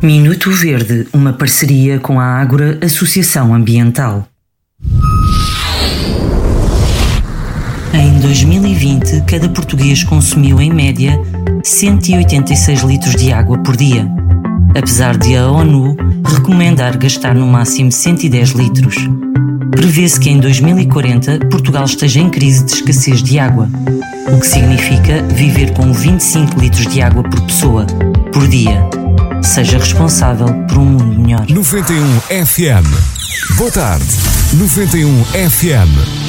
Minuto Verde, uma parceria com a Ágora Associação Ambiental. Em 2020, cada português consumiu, em média, 186 litros de água por dia, apesar de a ONU recomendar gastar no máximo 110 litros. Prevê-se que em 2040 Portugal esteja em crise de escassez de água, o que significa viver com 25 litros de água por pessoa, por dia. Seja responsável por um mundo melhor. 91 FM. Boa tarde. 91 FM.